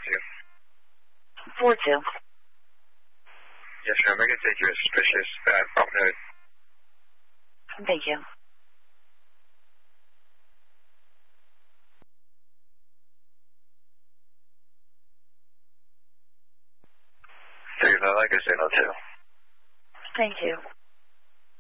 42. Yes, ma'am. I can take you as suspicious. Bumping. Thank you. Like I said, no 2. Thank you.